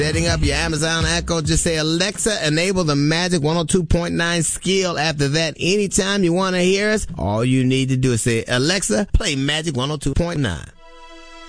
Setting up your Amazon Echo, just say, Alexa, enable the Magic 102.9 skill. After that, anytime you want to hear us, all you need to do is say, Alexa, play Magic 102.9.